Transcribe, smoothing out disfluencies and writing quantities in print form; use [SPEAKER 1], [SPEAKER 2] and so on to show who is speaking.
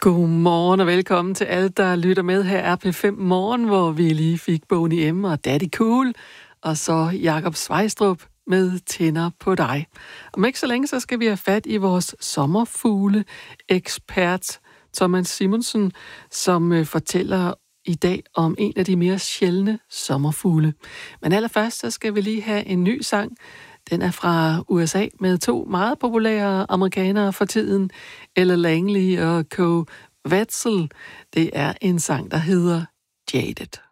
[SPEAKER 1] Godmorgen og velkommen til alle, der lytter med. Her er P5 Morgen, hvor vi lige fik Boney M. og Daddy Cool, og så Jakob Svejstrup med Tænder på dig. Om ikke så længe, så skal vi have fat i vores sommerfugle-ekspert, Thomas Simonsen, som fortæller i dag om en af de mere sjældne sommerfugle. Men allerførst, så skal vi lige have en ny sang. Den er fra USA med to meget populære amerikanere for tiden, Ella Langley og Co. Wetzel. Det er en sang, der hedder Jaded.